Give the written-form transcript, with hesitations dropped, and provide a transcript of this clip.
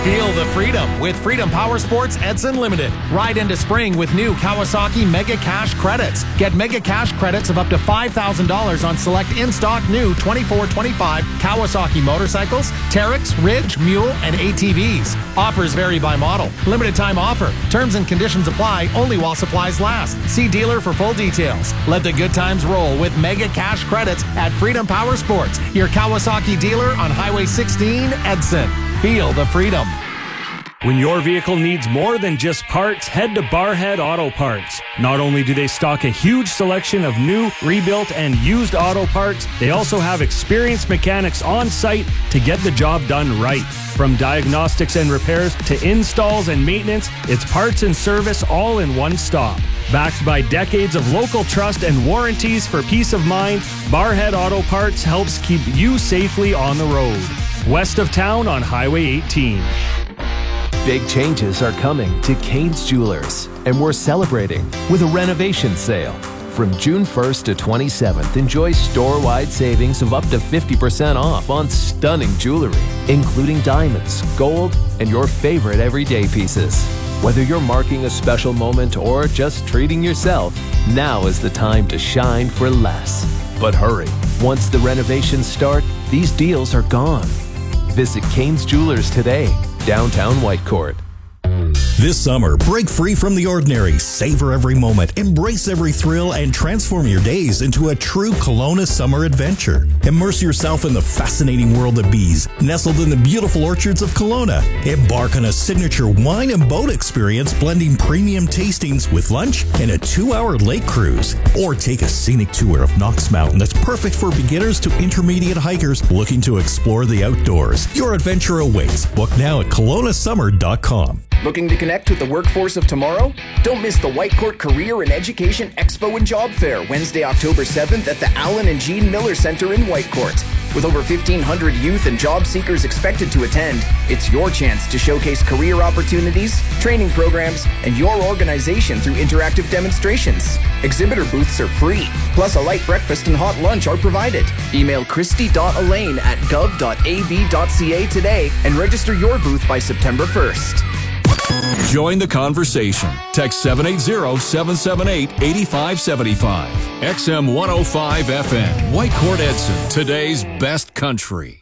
Feel the freedom with Freedom Power Sports Edson Limited. Ride into spring with new Kawasaki Mega Cash credits. Get Mega Cash credits of up to $5,000 on select in-stock new 24-25 Kawasaki motorcycles, Teryx, Ridge, Mule, and ATVs. Offers vary by model. Limited time offer. Terms and conditions apply only while supplies last. See dealer for full details. Let the good times roll with Mega Cash credits at Freedom Power Sports, your Kawasaki dealer on Highway 16, Edson. Feel the freedom. When your vehicle needs more than just parts, head to Barhead Auto Parts. Not only do they stock a huge selection of new, rebuilt, and used auto parts, they also have experienced mechanics on site to get the job done right. From diagnostics and repairs to installs and maintenance, it's parts and service all in one stop. Backed by decades of local trust and warranties for peace of mind, Barhead Auto Parts helps keep you safely on the road. West of town on Highway 18. Big changes are coming to Kane's Jewelers, and we're celebrating with a renovation sale. From June 1st to 27th, enjoy store-wide savings of up to 50% off on stunning jewelry, including diamonds, gold, and your favorite everyday pieces. Whether you're marking a special moment or just treating yourself, now is the time to shine for less. But hurry, once the renovations start, these deals are gone. Visit Kane's Jewelers today, downtown Whitecourt. This summer, break free from the ordinary, savor every moment, embrace every thrill, and transform your days into a true Kelowna summer adventure. Immerse yourself in the fascinating world of bees, nestled in the beautiful orchards of Kelowna. Embark on a signature wine and boat experience, blending premium tastings with lunch and a 2-hour lake cruise. Or take a scenic tour of Knox Mountain that's perfect for beginners to intermediate hikers looking to explore the outdoors. Your adventure awaits. Book now at KelownaSummer.com. Looking to connect with the workforce of tomorrow? Don't miss the Whitecourt Career and Education Expo and Job Fair, Wednesday, October 7th at the Alan and Jean Miller Center in Whitecourt. With over 1,500 youth and job seekers expected to attend, it's your chance to showcase career opportunities, training programs, and your organization through interactive demonstrations. Exhibitor booths are free, plus a light breakfast and hot lunch are provided. Email christy.elaine@gov.ab.ca today and register your booth by September 1st. Join the conversation. Text 780-778-8575. XM 105 FM. Whitecourt Edson, today's best country.